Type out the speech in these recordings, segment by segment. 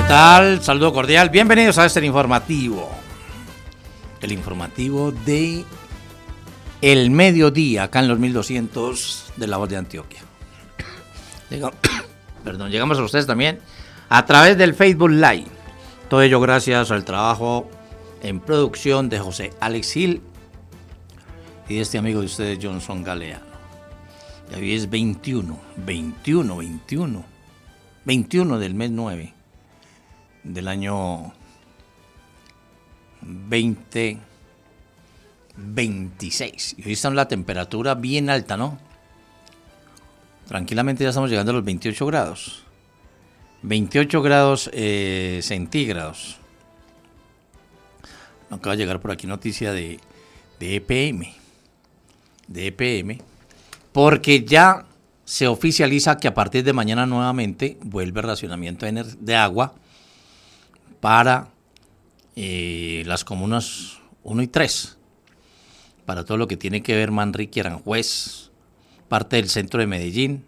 tal? Saludo cordial. Bienvenidos a este informativo. El informativo de el mediodía, acá en los 1200 de La Voz de Antioquia. Llegamos a ustedes también a través del Facebook Live. Todo ello gracias al trabajo en producción de José Alex Gil y de este amigo de ustedes, Johnson Galeano. Y hoy es 21 del mes 9 del año 2026. Y hoy está la temperatura bien alta, ¿no? Tranquilamente ya estamos llegando a los 28 grados. 28 grados centígrados. Acaba de llegar por aquí noticia de EPM. De EPM. Porque ya se oficializa que a partir de mañana nuevamente vuelve el racionamiento de agua para las comunas 1 y 3, para todo lo que tiene que ver Manrique, Aranjuez, parte del centro de Medellín.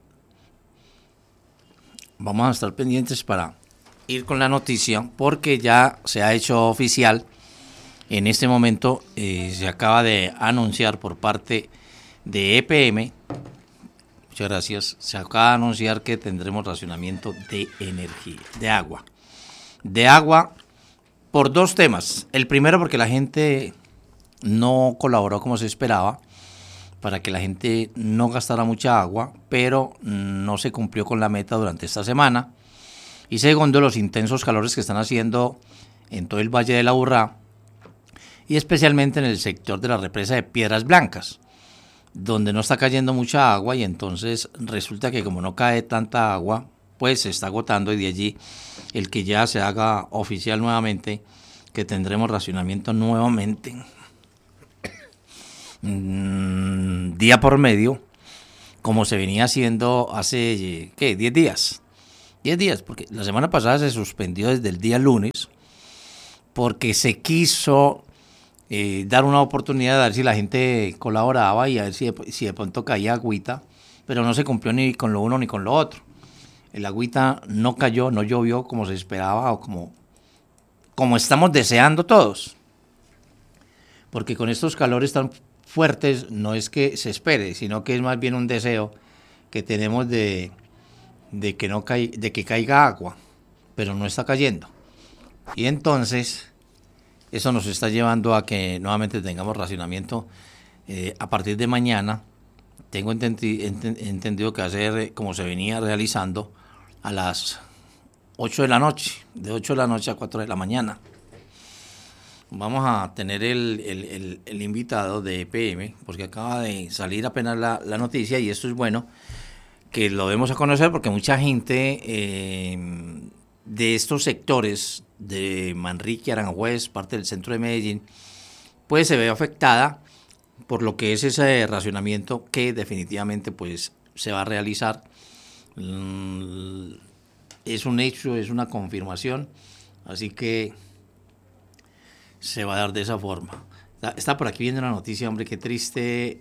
Vamos a estar pendientes para ir con la noticia porque ya se ha hecho oficial. En este momento se acaba de anunciar por parte de EPM, muchas gracias, se acaba de anunciar que tendremos racionamiento de energía, de agua por dos temas. El primero porque la gente no colaboró como se esperaba, para que la gente no gastara mucha agua, pero no se cumplió con la meta durante esta semana. Y segundo, los intensos calores que están haciendo en todo el Valle de la Aburrá y especialmente en el sector de la represa de Piedras Blancas, donde no está cayendo mucha agua y entonces resulta que como no cae tanta agua, pues se está agotando, y de allí el que ya se haga oficial nuevamente que tendremos racionamiento nuevamente día por medio, como se venía haciendo hace, 10 días. 10 días, porque la semana pasada se suspendió desde el día lunes, porque se quiso dar una oportunidad de ver si la gente colaboraba y a ver si de pronto caía agüita, pero no se cumplió ni con lo uno ni con lo otro. El agüita no cayó, no llovió como se esperaba o como estamos deseando todos. Porque con estos calores tan fuertes no es que se espere, sino que es más bien un deseo que tenemos de que caiga agua, pero no está cayendo. Y entonces eso nos está llevando a que nuevamente tengamos racionamiento a partir de mañana. Tengo entendido que va a ser como se venía realizando a las 8 de la noche, de 8 de la noche a 4 de la mañana. Vamos a tener el invitado de EPM, porque acaba de salir apenas la noticia, y esto es bueno que lo demos a conocer porque mucha gente de estos sectores de Manrique, Aranjuez, parte del centro de Medellín, pues se ve afectada por lo que es ese racionamiento que definitivamente pues se va a realizar. Es un hecho, es una confirmación, así que se va a dar de esa forma. Está por aquí viendo una noticia, hombre, qué triste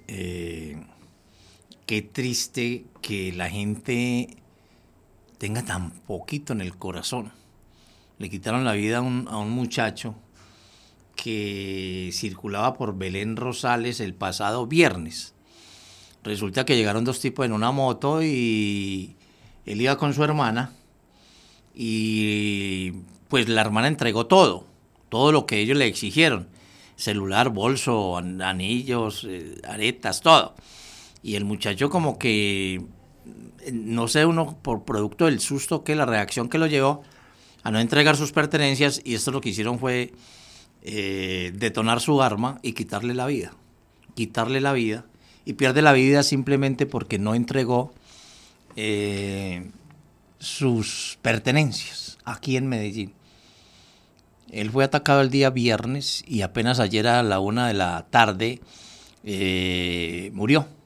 que la gente tenga tan poquito en el corazón. Le quitaron la vida a un muchacho que circulaba por Belén Rosales el pasado viernes. Resulta que llegaron dos tipos en una moto y él iba con su hermana y pues la hermana entregó todo lo que ellos le exigieron: celular, bolso, anillos, aretas, todo. Y el muchacho como que, no sé, uno por producto del susto, que la reacción que lo llevó a no entregar sus pertenencias, y esto lo que hicieron fue detonar su arma y quitarle la vida, y pierde la vida simplemente porque no entregó sus pertenencias aquí en Medellín. Él fue atacado el día viernes y apenas ayer a la 1 de la tarde murió.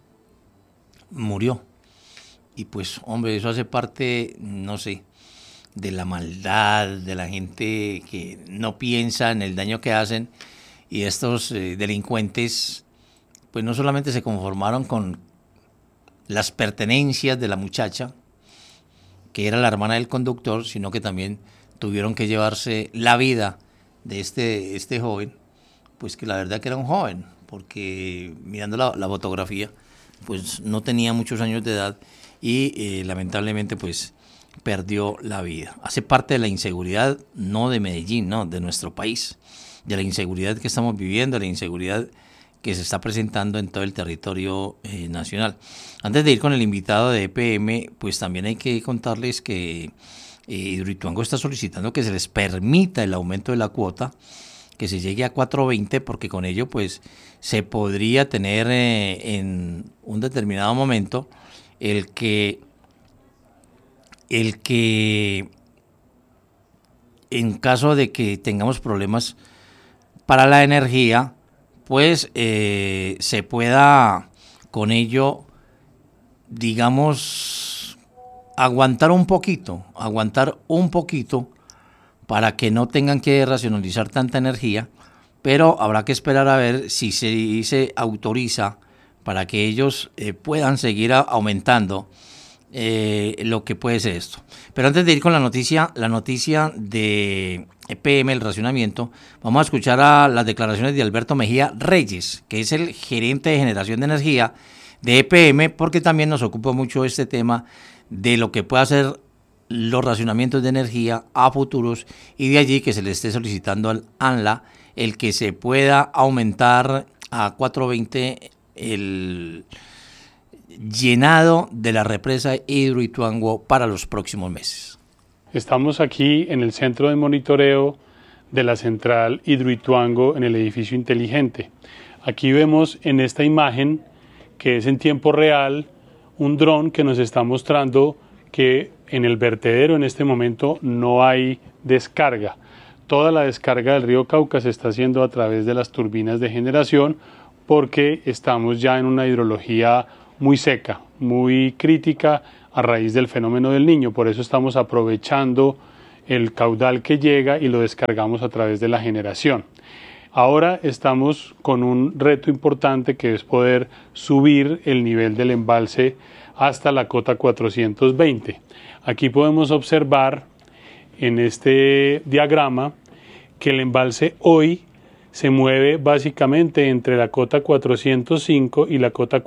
Y pues, hombre, eso hace parte, no sé, de la maldad, de la gente que no piensa en el daño que hacen. Y estos delincuentes, pues no solamente se conformaron con las pertenencias de la muchacha, que era la hermana del conductor, sino que también tuvieron que llevarse la vida de este joven, pues que la verdad que era un joven, porque mirando la fotografía, pues no tenía muchos años de edad y lamentablemente pues perdió la vida. Hace parte de la inseguridad, no de Medellín, no, de nuestro país, de la inseguridad que estamos viviendo, de la inseguridad que se está presentando en todo el territorio nacional. Antes de ir con el invitado de EPM, pues también hay que contarles que Hidroituango está solicitando que se les permita el aumento de la cuota, que se llegue a 4.20, porque con ello pues se podría tener en un determinado momento el que en caso de que tengamos problemas para la energía, pues se pueda con ello, digamos, aguantar un poquito para que no tengan que racionalizar tanta energía, pero habrá que esperar a ver si se autoriza para que ellos puedan seguir aumentando lo que puede ser esto. Pero antes de ir con la noticia de EPM, el racionamiento, vamos a escuchar a las declaraciones de Alberto Mejía Reyes, que es el gerente de generación de energía de EPM, porque también nos ocupa mucho este tema de lo que puede hacer los racionamientos de energía a futuros, y de allí que se le esté solicitando al ANLA el que se pueda aumentar a 4.20 el llenado de la represa Hidroituango para los próximos meses. Estamos aquí en el centro de monitoreo de la central Hidroituango en el edificio inteligente. Aquí vemos en esta imagen, que es en tiempo real, un dron que nos está mostrando que en el vertedero en este momento no hay descarga. Toda la descarga del río Cauca se está haciendo a través de las turbinas de generación, porque estamos ya en una hidrología muy seca, muy crítica a raíz del fenómeno del Niño. Por eso estamos aprovechando el caudal que llega y lo descargamos a través de la generación. Ahora estamos con un reto importante, que es poder subir el nivel del embalse hasta la cota 420. Aquí podemos observar en este diagrama que el embalse hoy se mueve básicamente entre la cota 405 y la cota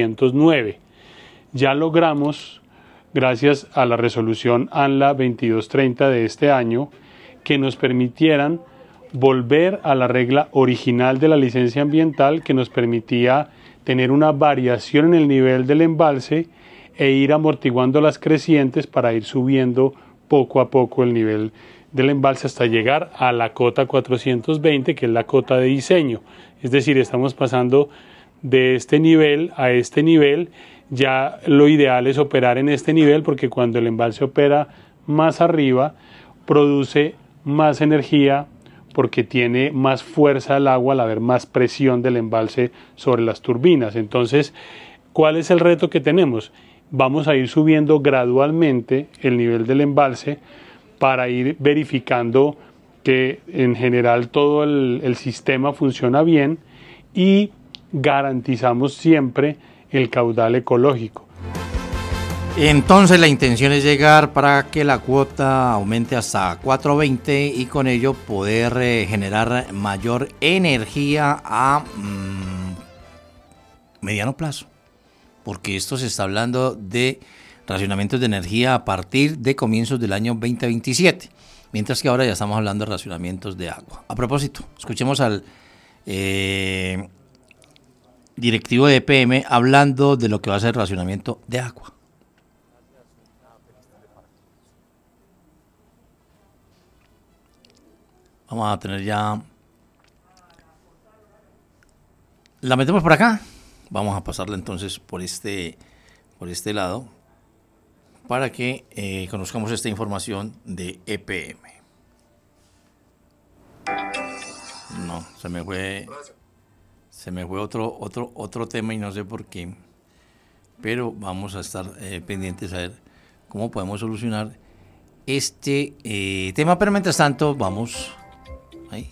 409. Ya logramos, gracias a la resolución ANLA 2230 de este año, que nos permitieran volver a la regla original de la licencia ambiental, que nos permitía tener una variación en el nivel del embalse e ir amortiguando las crecientes para ir subiendo poco a poco el nivel del embalse hasta llegar a la cota 420, que es la cota de diseño. Es decir, estamos pasando de este nivel a este nivel. Ya lo ideal es operar en este nivel, porque cuando el embalse opera más arriba produce más energía, porque tiene más fuerza el agua al haber más presión del embalse sobre las turbinas. Entonces, ¿cuál es el reto que tenemos? Vamos a ir subiendo gradualmente el nivel del embalse para ir verificando que en general todo el sistema funciona bien y garantizamos siempre el caudal ecológico. Entonces la intención es llegar para que la cuota aumente hasta 4.20 y con ello poder generar mayor energía a mediano plazo, porque esto se está hablando de racionamientos de energía a partir de comienzos del año 2027, mientras que ahora ya estamos hablando de racionamientos de agua. A propósito, escuchemos al directivo de EPM hablando de lo que va a ser racionamiento de agua. Vamos a tener ya... ¿La metemos por acá? Vamos a pasarla entonces por este lado, para que conozcamos esta información de EPM. No, se me fue otro tema y no sé por qué, pero vamos a estar pendientes a ver cómo podemos solucionar este tema. Pero mientras tanto, vamos ahí.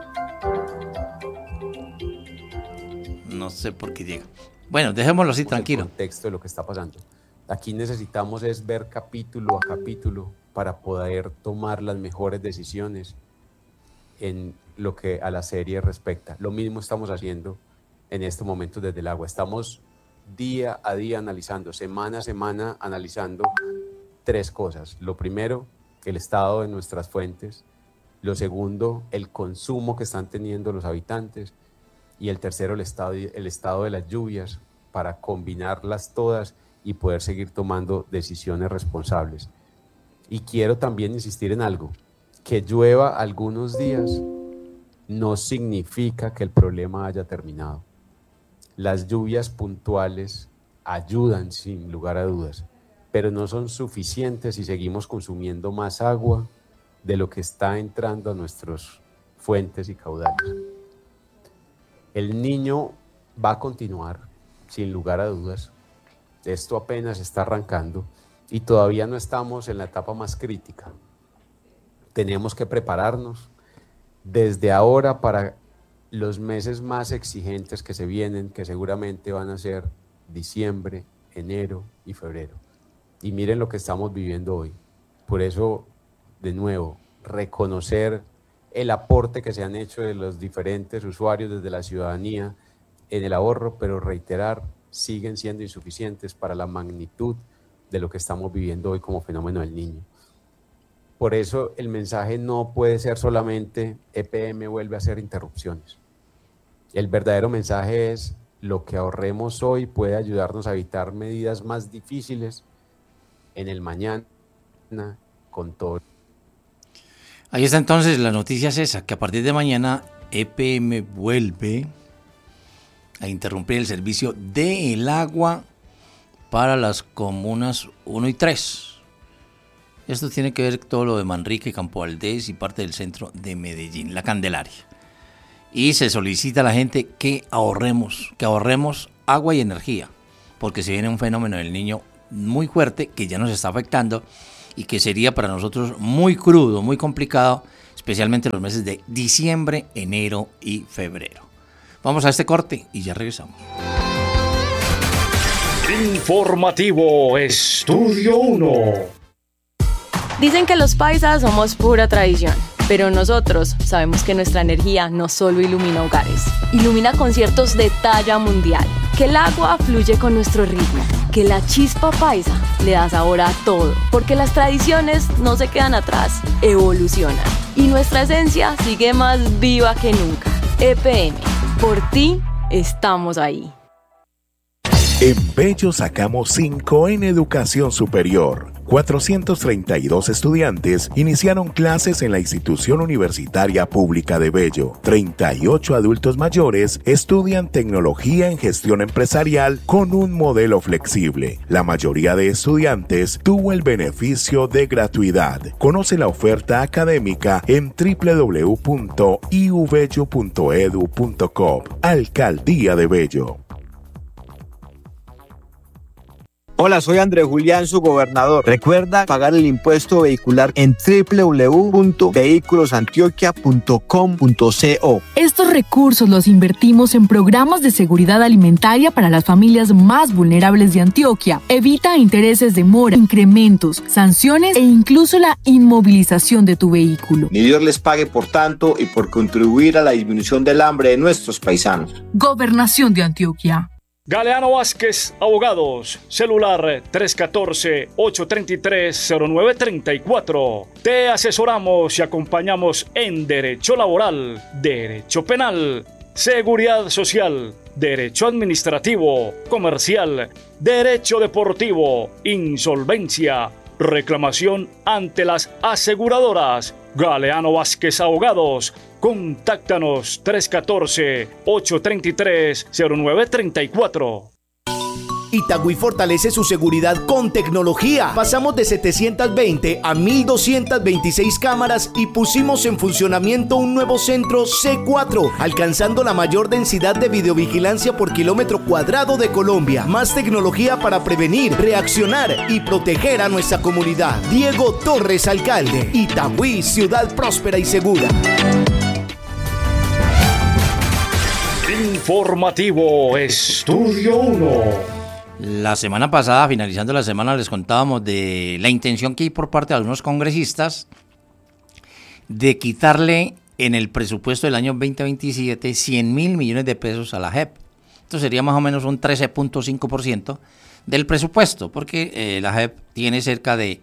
No sé por qué llega. Bueno, dejémoslo así, tranquilo. El contexto de lo que está pasando. Aquí necesitamos es ver capítulo a capítulo para poder tomar las mejores decisiones en lo que a la serie respecta. Lo mismo estamos haciendo en estos momentos desde el agua. Estamos día a día analizando, semana a semana analizando 3 cosas. Lo primero, el estado de nuestras fuentes. Lo segundo, el consumo que están teniendo los habitantes. Y el tercero, el estado de las lluvias, para combinarlas todas y poder seguir tomando decisiones responsables. Y quiero también insistir en algo, que llueva algunos días no significa que el problema haya terminado. Las lluvias puntuales ayudan sin lugar a dudas, pero no son suficientes si seguimos consumiendo más agua de lo que está entrando a nuestras fuentes y caudales. El Niño va a continuar, sin lugar a dudas. Esto apenas está arrancando y todavía no estamos en la etapa más crítica. Tenemos que prepararnos desde ahora para los meses más exigentes que se vienen, que seguramente van a ser diciembre, enero y febrero. Y miren lo que estamos viviendo hoy. Por eso, de nuevo, reconocer el aporte que se han hecho de los diferentes usuarios desde la ciudadanía en el ahorro, pero reiterar, siguen siendo insuficientes para la magnitud de lo que estamos viviendo hoy como fenómeno del Niño. Por eso el mensaje no puede ser solamente EPM vuelve a hacer interrupciones. El verdadero mensaje es lo que ahorremos hoy puede ayudarnos a evitar medidas más difíciles en el mañana con todo. Ahí está entonces, la noticia es esa, que a partir de mañana EPM vuelve a interrumpir el servicio del agua para las comunas 1 y 3. Esto tiene que ver todo lo de Manrique, Campo Valdés y parte del centro de Medellín, La Candelaria. Y se solicita a la gente que ahorremos agua y energía, porque se viene un fenómeno del Niño muy fuerte que ya nos está afectando y que sería para nosotros muy crudo, muy complicado, especialmente en los meses de diciembre, enero y febrero. Vamos a este corte y ya regresamos. Informativo Estudio 1. Dicen que los paisas somos pura tradición, pero nosotros sabemos que nuestra energía no solo ilumina hogares, ilumina conciertos de talla mundial, que el agua fluye con nuestro ritmo, que la chispa paisa le da sabor a todo, porque las tradiciones no se quedan atrás, evolucionan, y nuestra esencia sigue más viva que nunca. EPM, por ti estamos ahí. En Bello sacamos 5 en educación superior. 432 estudiantes iniciaron clases en la institución universitaria pública de Bello. 38 adultos mayores estudian tecnología en gestión empresarial con un modelo flexible. La mayoría de estudiantes tuvo el beneficio de gratuidad. Conoce la oferta académica en www.iubello.edu.co. Alcaldía de Bello. Hola, soy Andrés Julián, su gobernador. Recuerda pagar el impuesto vehicular en www.vehiculosantioquia.com.co. Estos recursos los invertimos en programas de seguridad alimentaria para las familias más vulnerables de Antioquia. Evita intereses de mora, incrementos, sanciones e incluso la inmovilización de tu vehículo. Ni Dios les pague por tanto y por contribuir a la disminución del hambre de nuestros paisanos. Gobernación de Antioquia. Galeano Vázquez Abogados, celular 314-833-0934. Te asesoramos y acompañamos en derecho laboral, derecho penal, seguridad social, derecho administrativo, comercial, derecho deportivo, insolvencia, reclamación ante las aseguradoras. Galeano Vázquez Abogados. Contáctanos 314-833-0934. Itagüí fortalece su seguridad con tecnología. Pasamos de 720 a 1226 cámaras y pusimos en funcionamiento un nuevo centro C4, alcanzando la mayor densidad de videovigilancia por kilómetro cuadrado de Colombia. Más tecnología para prevenir, reaccionar y proteger a nuestra comunidad. Diego Torres, alcalde. Itagüí, ciudad próspera y segura. Informativo Estudio 1. La semana pasada, finalizando la semana, les contábamos de la intención que hay por parte de algunos congresistas de quitarle en el presupuesto del año 2027 100.000 millones de pesos a la JEP. Esto sería más o menos un 13.5% del presupuesto, porque la JEP tiene cerca de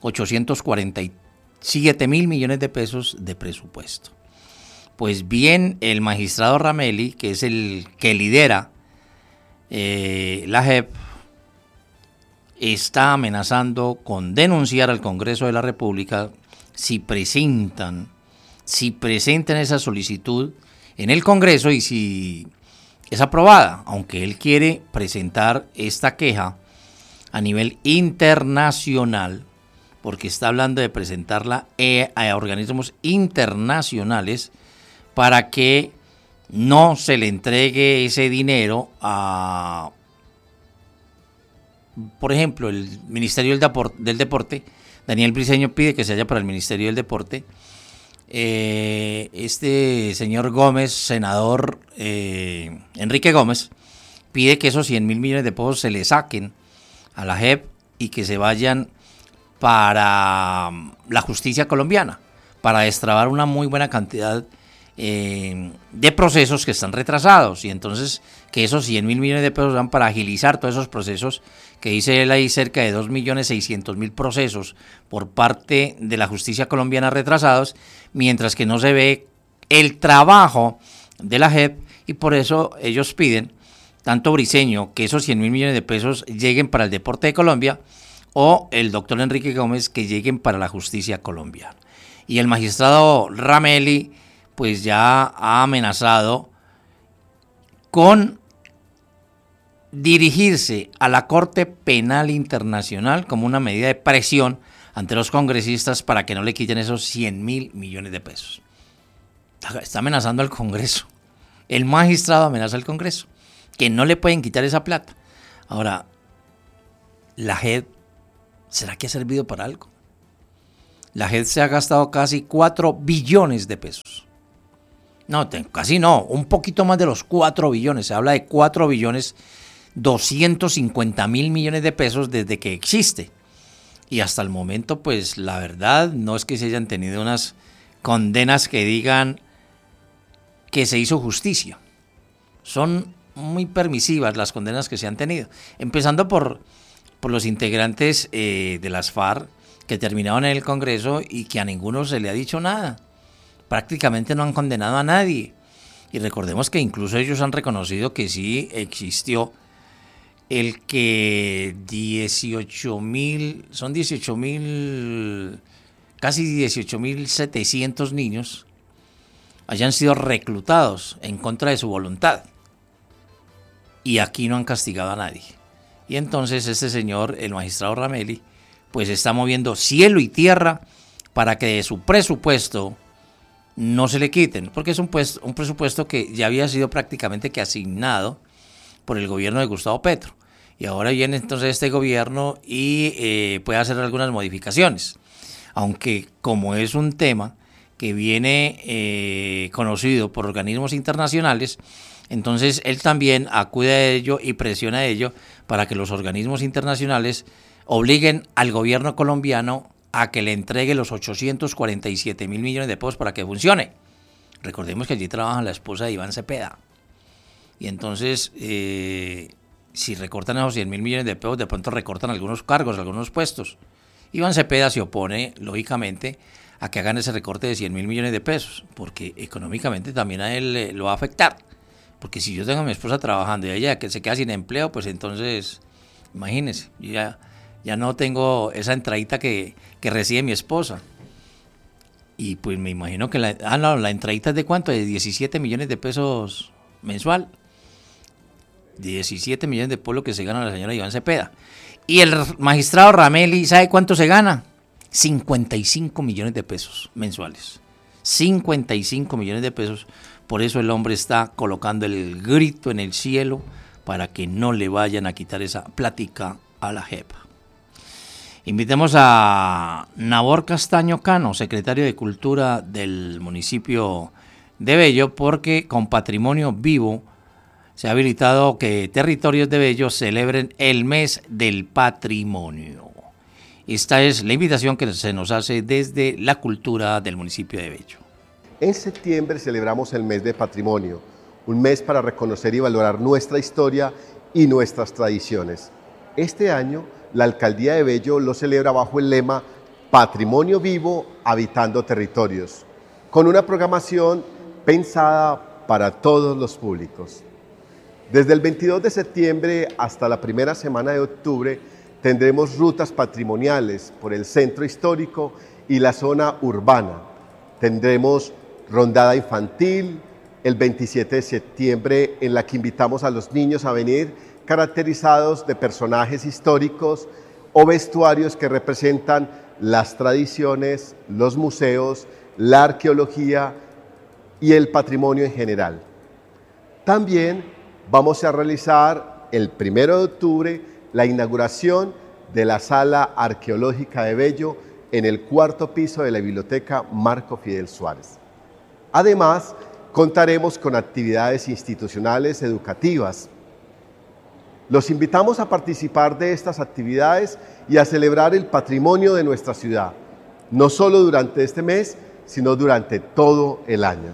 847.000 millones de pesos de presupuesto. Pues bien, el magistrado Ramelli, que es el que lidera la JEP, está amenazando con denunciar al Congreso de la República si presentan esa solicitud en el Congreso y si es aprobada, aunque él quiere presentar esta queja a nivel internacional, porque está hablando de presentarla a organismos internacionales para que no se le entregue ese dinero a, por ejemplo, el Ministerio del Deporte. Daniel Briceño pide que se haya para el Ministerio del Deporte. Este señor Gómez, senador Enrique Gómez, pide que esos 100.000 millones de pesos se le saquen a la JEP y que se vayan para la justicia colombiana, para destrabar una muy buena cantidad de procesos que están retrasados, y entonces que esos 100.000 millones de pesos van para agilizar todos esos procesos, que dice él hay cerca de 2.600.000 procesos por parte de la justicia colombiana retrasados, mientras que no se ve el trabajo de la JEP, y por eso ellos piden, tanto Briceño, que esos 100.000 millones de pesos lleguen para el deporte de Colombia, o el doctor Enrique Gómez, que lleguen para la justicia colombiana. Y el magistrado Ramelli pues ya ha amenazado con dirigirse a la Corte Penal Internacional como una medida de presión ante los congresistas para que no le quiten esos 100.000 millones de pesos. Está amenazando al Congreso. El magistrado amenaza al Congreso, que no le pueden quitar esa plata. Ahora, la JEP, ¿será que ha servido para algo? La JEP se ha gastado casi 4 billones de pesos. No, casi no, un poquito más de los 4 billones. Se habla de 4 billones 250.000 millones de pesos desde que existe. Y hasta el momento, pues la verdad, no es que se hayan tenido unas condenas que digan que se hizo justicia. Son muy permisivas las condenas que se han tenido. Empezando por los integrantes de las FARC que terminaron en el Congreso y que a ninguno se le ha dicho nada. Prácticamente no han condenado a nadie. Y recordemos que incluso ellos han reconocido que sí existió el que 18.000, casi 18.700 niños hayan sido reclutados en contra de su voluntad. Y aquí no han castigado a nadie. Y entonces este señor, el magistrado Ramelli, pues está moviendo cielo y tierra para que de su presupuesto no se le quiten, porque es un presupuesto que ya había sido prácticamente que asignado por el gobierno de Gustavo Petro. Y ahora viene entonces este gobierno y puede hacer algunas modificaciones. Aunque como es un tema que viene conocido por organismos internacionales, entonces él también acude a ello y presiona a ello para que los organismos internacionales obliguen al gobierno colombiano a que le entregue los 847.000 millones de pesos para que funcione. Recordemos que allí trabaja la esposa de Iván Cepeda. Y entonces, si recortan esos 100.000 millones de pesos, de pronto recortan algunos cargos, algunos puestos. Iván Cepeda se opone, lógicamente, a que hagan ese recorte de 100.000 millones de pesos, porque económicamente también a él lo va a afectar. Porque si yo tengo a mi esposa trabajando y ella que se queda sin empleo, pues entonces, imagínense, yo ya no tengo esa entradita que recibe mi esposa. Y pues me imagino que la entradita es de ¿cuánto? De 17 millones de pesos mensual. 17 millones de pesos lo que se gana la señora Iván Cepeda. Y el magistrado Ramelli, ¿sabe cuánto se gana? 55 millones de pesos mensuales. 55 millones de pesos. Por eso el hombre está colocando el grito en el cielo para que no le vayan a quitar esa plática a la JEP. Invitemos a Nabor Castaño Cano, secretario de Cultura del municipio de Bello, porque con Patrimonio Vivo se ha habilitado que territorios de Bello celebren el mes del patrimonio. Esta es la invitación que se nos hace desde la cultura del municipio de Bello. En septiembre celebramos el mes de patrimonio, un mes para reconocer y valorar nuestra historia y nuestras tradiciones. Este año, la Alcaldía de Bello lo celebra bajo el lema Patrimonio Vivo, Habitando Territorios, con una programación pensada para todos los públicos. Desde el 22 de septiembre hasta la primera semana de octubre tendremos rutas patrimoniales por el centro histórico y la zona urbana. Tendremos rondada infantil el 27 de septiembre en la que invitamos a los niños a venir caracterizados de personajes históricos o vestuarios que representan las tradiciones, los museos, la arqueología y el patrimonio en general. También vamos a realizar el 1 de octubre la inauguración de la Sala Arqueológica de Bello en el 4º piso de la Biblioteca Marco Fidel Suárez. Además, contaremos con actividades institucionales educativas. Los invitamos a participar de estas actividades y a celebrar el patrimonio de nuestra ciudad, no solo durante este mes, sino durante todo el año.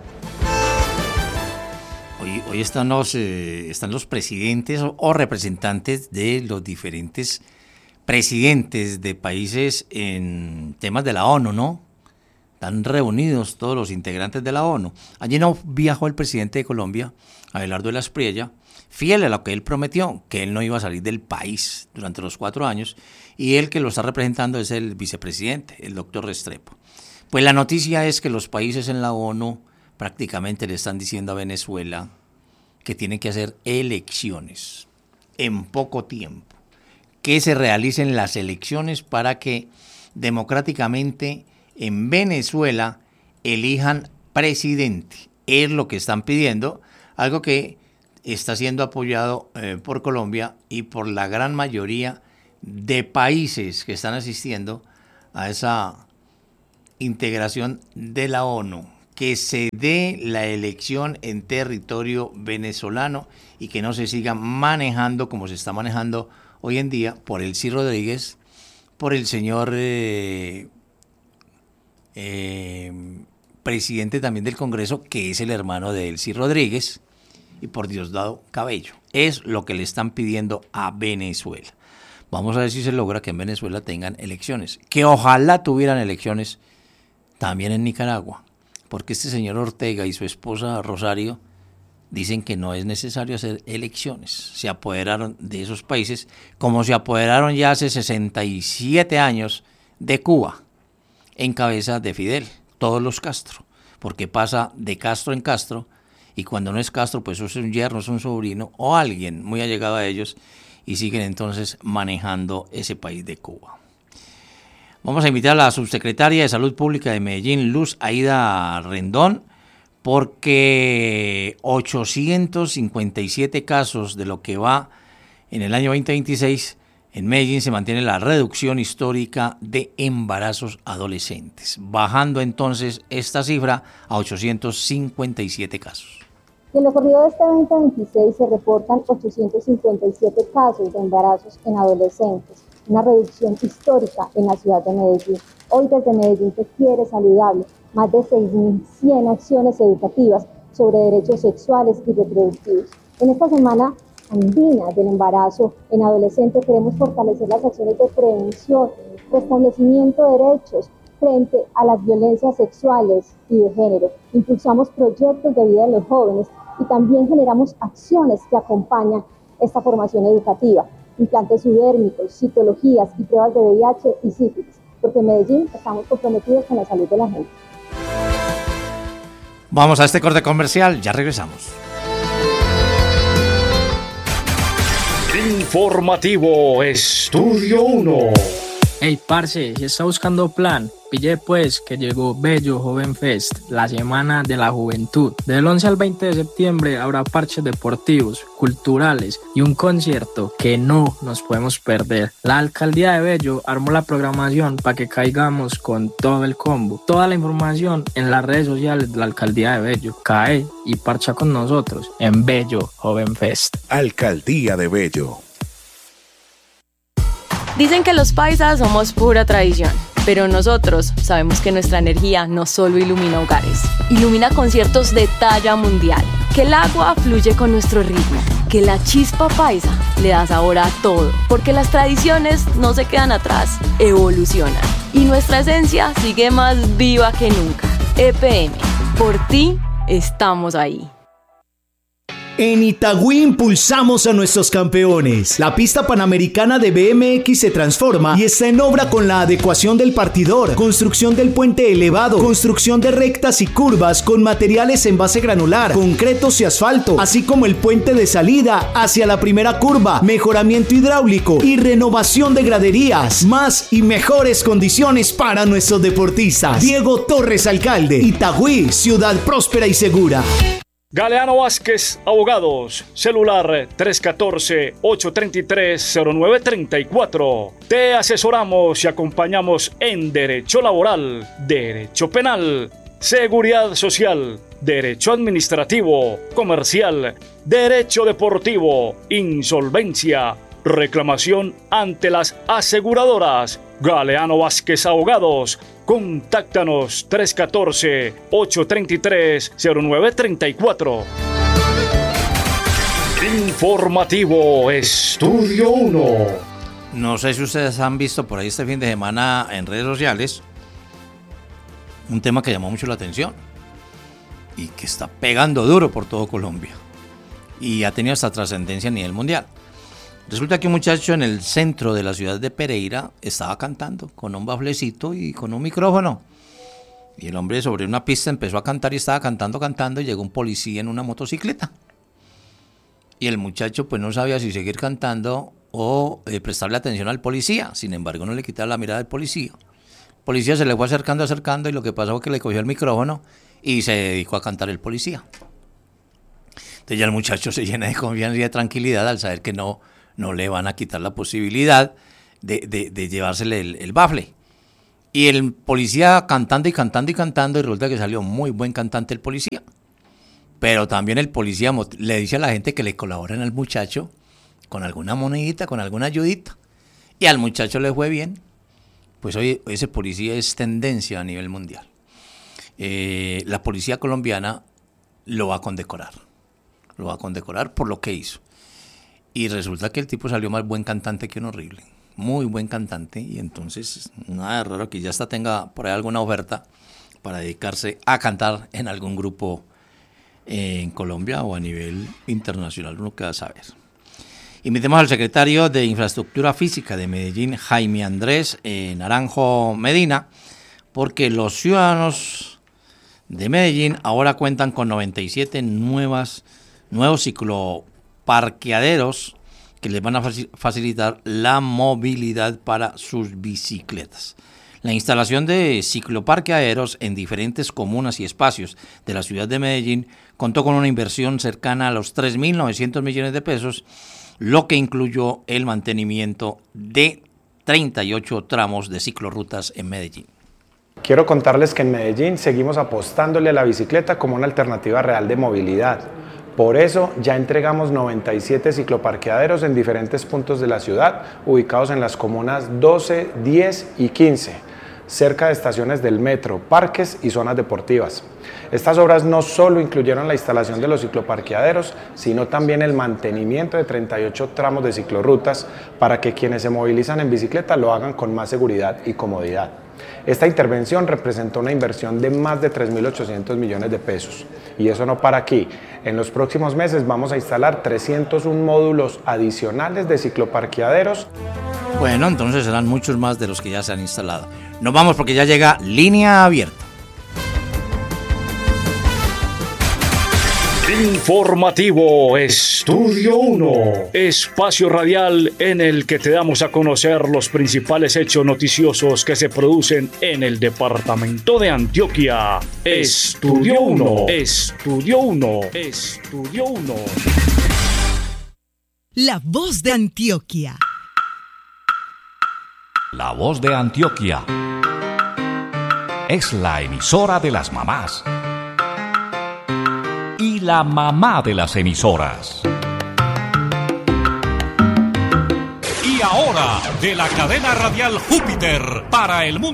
Hoy están los presidentes o representantes de los diferentes presidentes de países en temas de la ONU, ¿no? Están reunidos todos los integrantes de la ONU. Allí no viajó el presidente de Colombia, Abelardo de la Espriella, fiel a lo que él prometió, que él no iba a salir del país durante los 4 años, y él que lo está representando es el vicepresidente, el doctor Restrepo. Pues la noticia es que los países en la ONU prácticamente le están diciendo a Venezuela que tienen que hacer elecciones en poco tiempo, que se realicen las elecciones para que democráticamente en Venezuela elijan presidente. Es lo que están pidiendo, algo que está siendo apoyado por Colombia y por la gran mayoría de países que están asistiendo a esa integración de la ONU, que se dé la elección en territorio venezolano y que no se siga manejando como se está manejando hoy en día por Elcy Rodríguez, por el señor presidente también del Congreso, que es el hermano de Elcy Rodríguez, y por Diosdado Cabello. Es lo que le están pidiendo a Venezuela. Vamos a ver si se logra que en Venezuela tengan elecciones, que ojalá tuvieran elecciones también en Nicaragua, porque este señor Ortega y su esposa Rosario dicen que no es necesario hacer elecciones. Se apoderaron de esos países como se apoderaron ya hace 67 años de Cuba, en cabeza de Fidel, todos los Castro, porque pasa de Castro en Castro, y cuando no es Castro, pues es un yerno, es un sobrino o alguien muy allegado a ellos, y siguen entonces manejando ese país de Cuba. Vamos a invitar a la subsecretaria de Salud Pública de Medellín, Luz Aida Rendón, porque 857 casos de lo que va en el año 2026, en Medellín se mantiene la reducción histórica de embarazos adolescentes, bajando entonces esta cifra a 857 casos. En lo corrido de este 2026 se reportan 857 casos de embarazos en adolescentes, una reducción histórica en la ciudad de Medellín. Hoy desde Medellín Te Quiere Saludable, más de 6.100 acciones educativas sobre derechos sexuales y reproductivos. En esta semana andina del embarazo en adolescentes queremos fortalecer las acciones de prevención, restablecimiento de derechos frente a las violencias sexuales y de género. Impulsamos proyectos de vida de los jóvenes y también generamos acciones que acompañan esta formación educativa, implantes subdérmicos, citologías y pruebas de VIH y sífilis, porque en Medellín estamos comprometidos con la salud de la gente. Vamos a este corte comercial, ya regresamos. Informativo Estudio 1. Hey, parce, si está buscando plan, pille pues que llegó Bello Joven Fest, la semana de la juventud. Del 11 al 20 de septiembre habrá parches deportivos, culturales y un concierto que no nos podemos perder. La alcaldía de Bello armó la programación para que caigamos con todo el combo. Toda la información en las redes sociales de la alcaldía de Bello. Cae y parcha con nosotros en Bello Joven Fest. Alcaldía de Bello. Dicen que los paisas somos pura tradición, pero nosotros sabemos que nuestra energía no solo ilumina hogares, ilumina conciertos de talla mundial, que el agua fluye con nuestro ritmo, que la chispa paisa le da sabor a todo, porque las tradiciones no se quedan atrás, evolucionan, y nuestra esencia sigue más viva que nunca. EPM, por ti estamos ahí. En Itagüí impulsamos a nuestros campeones. La pista panamericana de BMX se transforma y está en obra con la adecuación del partidor, construcción del puente elevado, construcción de rectas y curvas con materiales en base granular, concretos y asfalto, así como el puente de salida hacia la primera curva, mejoramiento hidráulico y renovación de graderías. Más y mejores condiciones para nuestros deportistas. Diego Torres, alcalde. Itagüí, ciudad próspera y segura. Galeano Vázquez Abogados, celular 314-833-0934. Te asesoramos y acompañamos en Derecho Laboral, Derecho Penal, Seguridad Social, Derecho Administrativo, Comercial, Derecho Deportivo, Insolvencia, Reclamación ante las aseguradoras. Galeano Vázquez Abogados. Contáctanos 314-833-0934. Informativo Estudio 1. No sé si ustedes han visto por ahí este fin de semana en redes sociales un tema que llamó mucho la atención y que está pegando duro por todo Colombia y ha tenido hasta trascendencia a nivel mundial. Resulta que un muchacho en el centro de la ciudad de Pereira estaba cantando con un baflecito y con un micrófono. Y el hombre sobre una pista empezó a cantar y estaba cantando y llegó un policía en una motocicleta. Y el muchacho pues no sabía si seguir cantando o prestarle atención al policía. Sin embargo, no le quitaba la mirada al policía. El policía se le fue acercando y lo que pasó fue que le cogió el micrófono y se dedicó a cantar el policía. Entonces ya el muchacho se llena de confianza y de tranquilidad al saber que no le van a quitar la posibilidad de llevársele el bafle. Y el policía cantando y resulta que salió muy buen cantante el policía. Pero también el policía le dice a la gente que le colaboren al muchacho con alguna monedita, con alguna ayudita. Y al muchacho le fue bien. Pues hoy ese policía es tendencia a nivel mundial. La policía colombiana lo va a condecorar. Lo va a condecorar por lo que hizo. Y resulta que el tipo salió más buen cantante que un horrible. Muy buen cantante. Y entonces, nada de raro que ya hasta tenga por ahí alguna oferta para dedicarse a cantar en algún grupo en Colombia o a nivel internacional. Uno que va a saber. Invitemos al secretario de Infraestructura Física de Medellín, Jaime Andrés Naranjo Medina, porque los ciudadanos de Medellín ahora cuentan con 97 nuevos cicloparqueaderos que les van a facilitar la movilidad para sus bicicletas. La instalación de cicloparqueaderos en diferentes comunas y espacios de la ciudad de Medellín contó con una inversión cercana a los 3.900 millones de pesos, lo que incluyó el mantenimiento de 38 tramos de ciclorrutas en Medellín. Quiero contarles que en Medellín seguimos apostándole a la bicicleta como una alternativa real de movilidad. Por eso ya entregamos 97 cicloparqueaderos en diferentes puntos de la ciudad, ubicados en las comunas 12, 10 y 15, cerca de estaciones del metro, parques y zonas deportivas. Estas obras no solo incluyeron la instalación de los cicloparqueaderos, sino también el mantenimiento de 38 tramos de ciclorrutas para que quienes se movilizan en bicicleta lo hagan con más seguridad y comodidad. Esta intervención representó una inversión de más de 3.800 millones de pesos. Y eso no para aquí. En los próximos meses vamos a instalar 301 módulos adicionales de cicloparqueaderos. Bueno, entonces serán muchos más de los que ya se han instalado. Nos vamos porque ya llega Línea Abierta. Informativo Estudio 1, espacio radial en el que te damos a conocer los principales hechos noticiosos que se producen en el departamento de Antioquia. Estudio 1, Estudio 1, Estudio 1. La voz de Antioquia. La voz de Antioquia es la emisora de las mamás y la mamá de las emisoras. Y ahora, de la cadena radial Júpiter para el mundo.